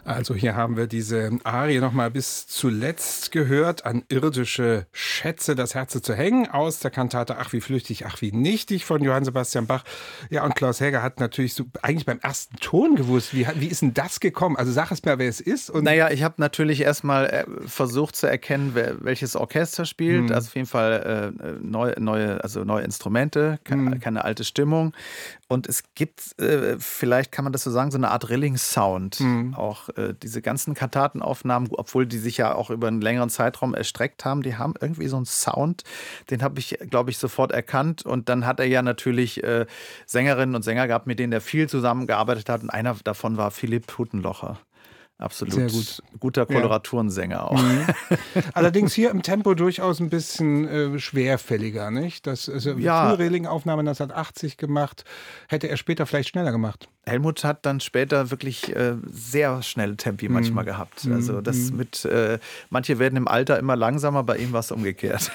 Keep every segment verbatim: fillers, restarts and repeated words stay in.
Also hier haben wir diese Arie nochmal bis zuletzt gehört, an irdische Schätze das Herze zu hängen, aus der Kantate Ach wie flüchtig, ach wie nichtig von Johann Sebastian Bach. Ja, und Klaus Häger hat natürlich so eigentlich beim ersten Ton gewusst. Wie, wie ist denn das gekommen? Also sag es mir, wer es ist. Und naja, ich habe natürlich erstmal versucht zu erkennen, wer, welches Orchester spielt. Hm. Also auf jeden Fall äh, neue, neue, also neue Instrumente, keine, hm. keine alte Stimmung. Und es gibt, äh, vielleicht kann man das so sagen, so eine Art Rilling-Sound. Mhm. Auch äh, diese ganzen Kantatenaufnahmen, obwohl die sich ja auch über einen längeren Zeitraum erstreckt haben, die haben irgendwie so einen Sound, den habe ich, glaube ich, sofort erkannt. Und dann hat er ja natürlich äh, Sängerinnen und Sänger gehabt, mit denen er viel zusammengearbeitet hat. Und einer davon war Philipp Hutenlocher. Absolut. Sehr gut. Guter Koloraturenssänger auch. Mhm. Allerdings hier im Tempo durchaus ein bisschen äh, schwerfälliger, nicht? Das ist also ja. frühe Rilling-Aufnahme neunzehnhundertachtzig gemacht. Hätte er später vielleicht schneller gemacht. Helmut hat dann später wirklich äh, sehr schnelle Tempi manchmal mm. gehabt. Also das mm. mit, äh, manche werden im Alter immer langsamer, bei ihm war es umgekehrt.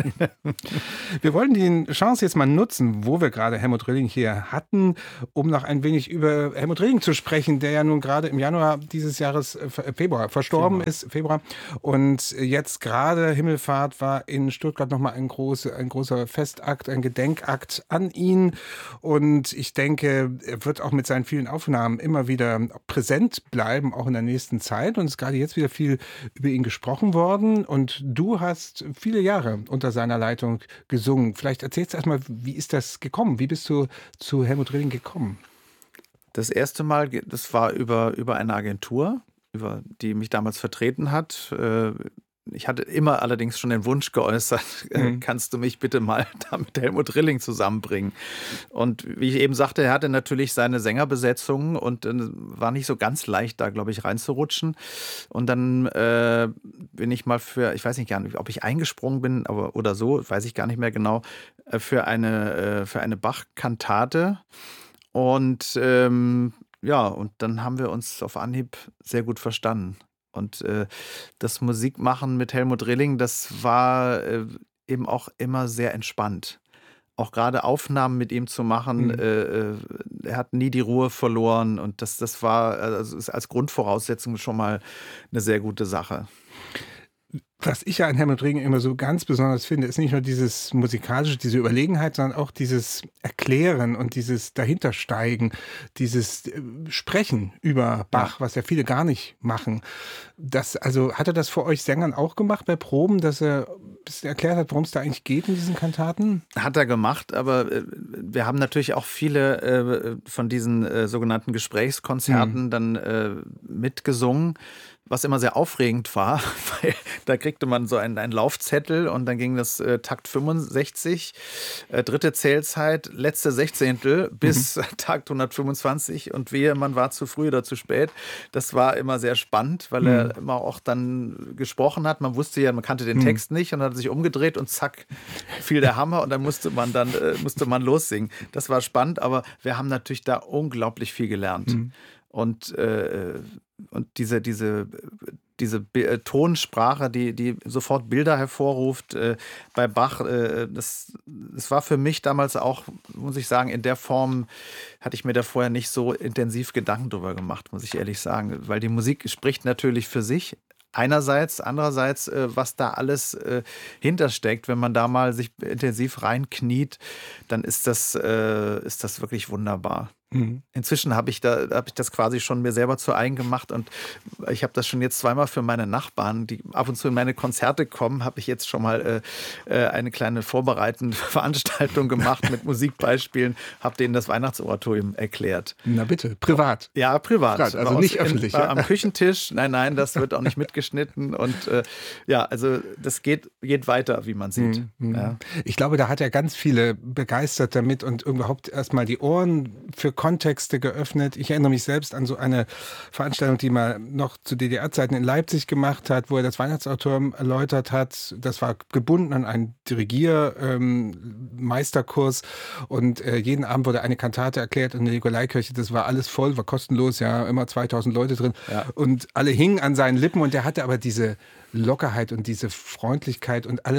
Wir wollen die Chance jetzt mal nutzen, wo wir gerade Helmut Rilling hier hatten, um noch ein wenig über Helmut Rilling zu sprechen, der ja nun gerade im Januar dieses Jahres, äh, Februar, verstorben Februar. ist, Februar. Und jetzt gerade Himmelfahrt war in Stuttgart nochmal ein, große, ein großer Festakt, ein Gedenkakt an ihn. Und ich denke, er wird auch mit seinen vielen Aufnahmen immer wieder präsent bleiben, auch in der nächsten Zeit. Und es ist gerade jetzt wieder viel über ihn gesprochen worden. Und du hast viele Jahre unter seiner Leitung gesungen. Vielleicht erzählst du erstmal, wie ist das gekommen? Wie bist du zu Helmut Rilling gekommen? Das erste Mal, das war über, über eine Agentur, über die mich damals vertreten hat. Ich hatte immer allerdings schon den Wunsch geäußert, mhm. kannst du mich bitte mal da mit Helmut Rilling zusammenbringen? Und wie ich eben sagte, er hatte natürlich seine Sängerbesetzung und äh, war nicht so ganz leicht, da, glaube ich, reinzurutschen. Und dann äh, bin ich mal für, ich weiß nicht gar nicht, ob ich eingesprungen bin aber, oder so, weiß ich gar nicht mehr genau, äh, für eine, äh, für eine Bach-Kantate. Und ähm, ja, und dann haben wir uns auf Anhieb sehr gut verstanden. Und äh, das Musikmachen mit Helmut Rilling, das war äh, eben auch immer sehr entspannt. Auch gerade Aufnahmen mit ihm zu machen, mhm. äh, er hat nie die Ruhe verloren. Und das, das war also ist als Grundvoraussetzung schon mal eine sehr gute Sache. Was ich ja an Helmut Rilling immer so ganz besonders finde, ist nicht nur dieses musikalische, diese Überlegenheit, sondern auch dieses Erklären und dieses Dahintersteigen, dieses Sprechen über Bach, ja. was ja viele gar nicht machen. Das, also hat er das für euch Sängern auch gemacht bei Proben, dass er ein bisschen erklärt hat, worum es da eigentlich geht in diesen Kantaten? Hat er gemacht, aber äh, wir haben natürlich auch viele äh, von diesen äh, sogenannten Gesprächskonzerten mhm. dann äh, mitgesungen. Was immer sehr aufregend war, weil da kriegte man so einen, einen Laufzettel und dann ging das äh, Takt fünfundsechzig, äh, dritte Zählzeit, letzte Sechzehntel bis mhm. Takt hundertfünfundzwanzig und wehe, man war zu früh oder zu spät. Das war immer sehr spannend, weil mhm. er immer auch dann gesprochen hat. Man wusste ja, man kannte den mhm. Text nicht und hat sich umgedreht und zack, fiel der Hammer und dann musste man dann äh, musste man lossingen. Das war spannend, aber wir haben natürlich da unglaublich viel gelernt. Mhm. Und äh, Und diese, diese, diese B- Tonsprache, die, die sofort Bilder hervorruft, äh, bei Bach, äh, das, das war für mich damals auch, muss ich sagen, in der Form hatte ich mir da vorher nicht so intensiv Gedanken drüber gemacht, muss ich ehrlich sagen. Weil die Musik spricht natürlich für sich. Einerseits, andererseits, äh, was da alles äh, hintersteckt, wenn man da mal sich intensiv reinkniet, dann ist das, äh, ist das wirklich wunderbar. Mhm. Inzwischen habe ich, da, hab ich das quasi schon mir selber zu eigen gemacht und ich habe das schon jetzt zweimal für meine Nachbarn, die ab und zu in meine Konzerte kommen, habe ich jetzt schon mal äh, eine kleine vorbereitende Veranstaltung gemacht mit Musikbeispielen, habe denen das Weihnachtsoratorium erklärt. Na bitte, privat? Ja, privat. privat also nicht öffentlich. In, ja? Am Küchentisch, nein, nein, das wird auch nicht mitgeschnitten und äh, ja, also das geht, geht weiter, wie man sieht. Mhm. Ja. Ich glaube, da hat er ganz viele begeistert damit und überhaupt erstmal die Ohren für Kontexte geöffnet. Ich erinnere mich selbst an so eine Veranstaltung, die man noch zu D D R-Zeiten in Leipzig gemacht hat, wo er das Weihnachtsautorium erläutert hat. Das war gebunden an einen Dirigiermeisterkurs ähm, und äh, jeden Abend wurde eine Kantate erklärt in der Nikolaikirche. Das war alles voll, war kostenlos, ja, immer zweitausend Leute drin. Ja. Und alle hingen an seinen Lippen und er hatte aber diese Lockerheit und diese Freundlichkeit und alles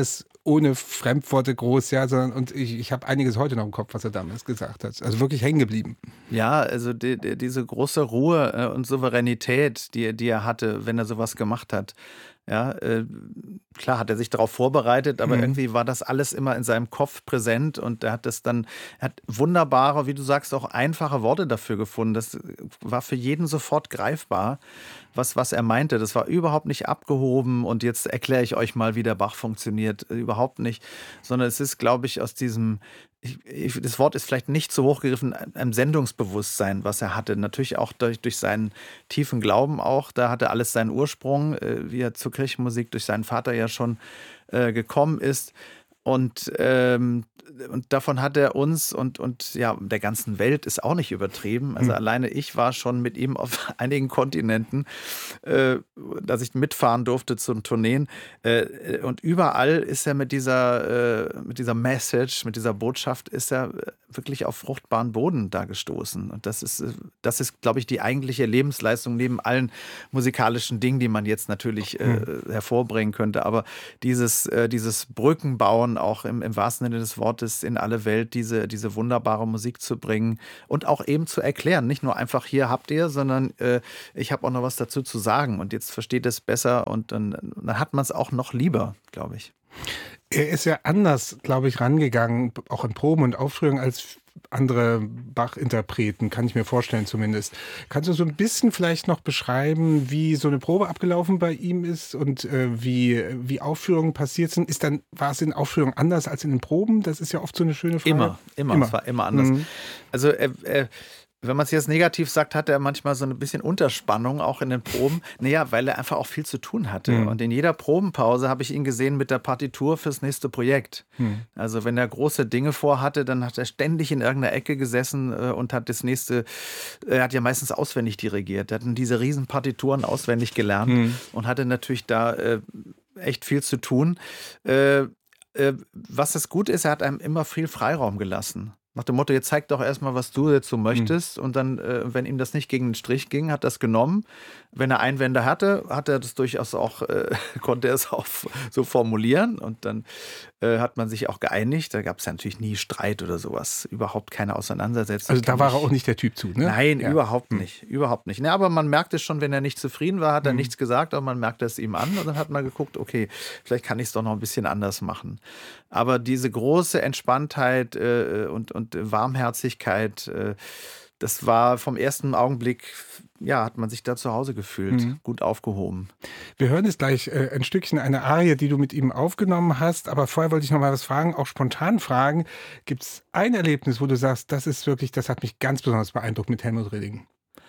ohne Fremdworte groß, ja, sondern und ich, ich habe einiges heute noch im Kopf, was er damals gesagt hat. Also wirklich hängen geblieben. Ja, also die, die, diese große Ruhe äh, und Souveränität, die, die er hatte, wenn er sowas gemacht hat. Ja, äh, klar hat er sich darauf vorbereitet, aber mhm. irgendwie war das alles immer in seinem Kopf präsent und er hat das dann, er hat wunderbare, wie du sagst, auch einfache Worte dafür gefunden. Das war für jeden sofort greifbar, was, was er meinte. Das war überhaupt nicht abgehoben und jetzt erkläre ich euch mal, wie der Bach funktioniert. Überhaupt nicht, sondern es ist, glaube ich, aus diesem, ich, ich, das Wort ist vielleicht nicht so hochgegriffen, einem Sendungsbewusstsein, was er hatte. Natürlich auch durch, durch seinen tiefen Glauben auch, da hatte alles seinen Ursprung, äh, wie er zur Kirchenmusik durch seinen Vater ja schon äh, gekommen ist. Und, ähm, und davon hat er uns und, und ja, der ganzen Welt ist auch nicht übertrieben. Also mhm. alleine ich war schon mit ihm auf einigen Kontinenten, äh, dass ich mitfahren durfte zum Tourneen. Äh, und überall ist er mit dieser, äh, mit dieser Message, mit dieser Botschaft, ist er wirklich auf fruchtbaren Boden da gestoßen. Und das ist, das ist, glaube ich, die eigentliche Lebensleistung neben allen musikalischen Dingen, die man jetzt natürlich äh, mhm. hervorbringen könnte. Aber dieses, äh, dieses Brückenbauen, auch im, im wahrsten Sinne des Wortes in alle Welt, diese, diese wunderbare Musik zu bringen und auch eben zu erklären. Nicht nur einfach, hier habt ihr, sondern äh, ich habe auch noch was dazu zu sagen und jetzt versteht es besser und dann, dann hat man es auch noch lieber, glaube ich. Er ist ja anders, glaube ich, rangegangen, auch in Proben und Aufführungen als andere Bach-Interpreten, kann ich mir vorstellen zumindest. Kannst du so ein bisschen vielleicht noch beschreiben, wie so eine Probe abgelaufen bei ihm ist und äh, wie, wie Aufführungen passiert sind? Ist dann, war es in Aufführungen anders als in den Proben? Das ist ja oft so eine schöne Frage. Immer, immer, immer. Es war immer anders. Mhm. Also er, er wenn man es jetzt negativ sagt, hat er manchmal so ein bisschen Unterspannung auch in den Proben. Naja, weil er einfach auch viel zu tun hatte. Mhm. Und in jeder Probenpause habe ich ihn gesehen mit der Partitur fürs nächste Projekt. Mhm. Also wenn er große Dinge vorhatte, dann hat er ständig in irgendeiner Ecke gesessen äh, und hat das nächste, er hat ja meistens auswendig dirigiert. Er hat diese riesen Partituren auswendig gelernt mhm. und hatte natürlich da äh, echt viel zu tun. Äh, äh, was das Gute ist, er hat einem immer viel Freiraum gelassen. Nach dem Motto, jetzt zeig doch erstmal, was du jetzt so möchtest. Mhm. Und dann, äh, wenn ihm das nicht gegen den Strich ging, hat er das genommen. Wenn er Einwände hatte, hat er das durchaus auch, äh, konnte er es auch so formulieren. Und dann äh, hat man sich auch geeinigt. Da gab es ja natürlich nie Streit oder sowas. Überhaupt keine Auseinandersetzung. Also da war er auch nicht der Typ zu, ne? Nein, ja. überhaupt nicht. Mhm. Überhaupt nicht. Ne, aber man merkte schon, wenn er nicht zufrieden war, hat er mhm. nichts gesagt, aber man merkte es ihm an. Und dann hat man geguckt, okay, vielleicht kann ich es doch noch ein bisschen anders machen. Aber diese große Entspanntheit äh, und, und Warmherzigkeit, äh, das war vom ersten Augenblick, ja, hat man sich da zu Hause gefühlt, mhm. gut aufgehoben. Wir hören jetzt gleich äh, ein Stückchen, eine Arie, die du mit ihm aufgenommen hast, aber vorher wollte ich noch mal was fragen, auch spontan fragen. Gibt es ein Erlebnis, wo du sagst, das ist wirklich, das hat mich ganz besonders beeindruckt mit Helmut Rilling?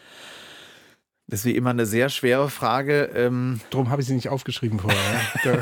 Das ist wie immer eine sehr schwere Frage. Ähm Darum habe ich sie nicht aufgeschrieben vorher.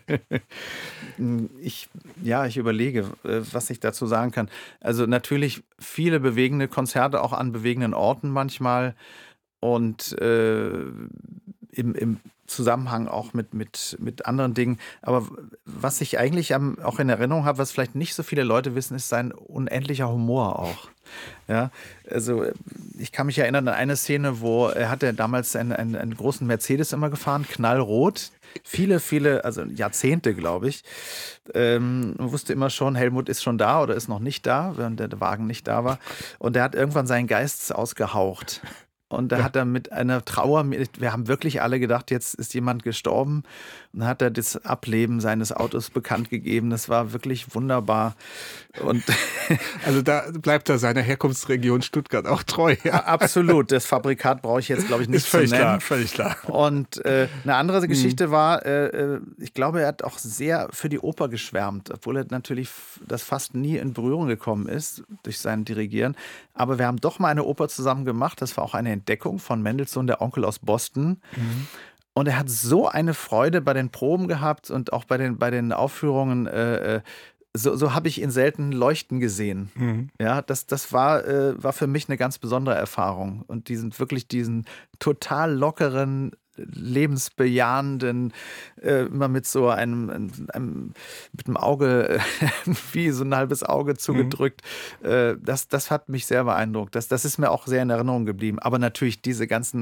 ich, ja, ich überlege, was ich dazu sagen kann. Also natürlich viele bewegende Konzerte, auch an bewegenden Orten manchmal. Und äh, im, im Zusammenhang auch mit, mit, mit anderen Dingen. Aber was ich eigentlich am, auch in Erinnerung habe, was vielleicht nicht so viele Leute wissen, ist sein unendlicher Humor auch. Ja, also ich kann mich erinnern an eine Szene, wo er hatte damals einen, einen, einen großen Mercedes immer gefahren, knallrot. Viele, viele, also Jahrzehnte, glaube ich. Ähm, man wusste immer schon, Helmut ist schon da oder ist noch nicht da, während der Wagen nicht da war. Und er hat irgendwann seinen Geist ausgehaucht. Und da ja. hat er mit einer Trauer, wir haben wirklich alle gedacht, jetzt ist jemand gestorben. Und dann hat er das Ableben seines Autos bekannt gegeben. Das war wirklich wunderbar. Und also da bleibt er seiner Herkunftsregion Stuttgart auch treu. Ja. Absolut. Das Fabrikat brauche ich jetzt, glaube ich, nicht ist völlig zu nennen. Klar, völlig klar. Und äh, eine andere Geschichte mhm. war, äh, ich glaube, er hat auch sehr für die Oper geschwärmt, obwohl er natürlich das fast nie in Berührung gekommen ist durch sein Dirigieren. Aber wir haben doch mal eine Oper zusammen gemacht. Das war auch eine Entdeckung von Mendelssohn, der Onkel aus Boston. Mhm. Und er hat so eine Freude bei den Proben gehabt und auch bei den, bei den Aufführungen. Äh, so so habe ich ihn selten leuchten gesehen. Mhm. Ja, das, das war, äh, war für mich eine ganz besondere Erfahrung. Und diesen wirklich diesen total lockeren, lebensbejahenden, äh, immer mit so einem, einem mit dem Auge, äh, wie so ein halbes Auge zugedrückt. Mhm. Äh, das, das hat mich sehr beeindruckt. Das, das ist mir auch sehr in Erinnerung geblieben. Aber natürlich diese ganzen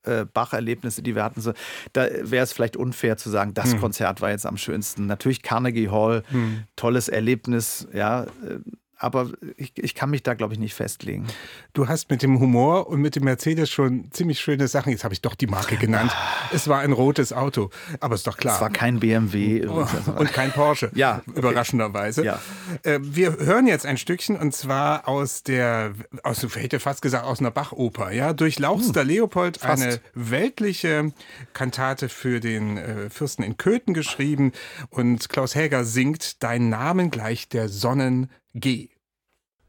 äh, Bach-Erlebnisse, die wir hatten, so, da wäre es vielleicht unfair zu sagen, das hm. Konzert war jetzt am schönsten. Natürlich Carnegie Hall, hm. tolles Erlebnis, ja, äh, aber ich, ich kann mich da, glaube ich, nicht festlegen. Du hast mit dem Humor und mit dem Mercedes schon ziemlich schöne Sachen. Jetzt habe ich doch die Marke genannt. Es war ein rotes Auto, aber ist doch klar. Es war kein B M W. Und kein Porsche, ja, okay. Überraschenderweise. Ja. Wir hören jetzt ein Stückchen, und zwar aus der, aus, ich hätte fast gesagt, aus einer Bach-Oper. Ja? Durchlauchster hm, Leopold, fast. Eine weltliche Kantate für den äh, Fürsten in Köthen geschrieben. Und Klaus Häger singt Dein Namen gleich der Sonnen G.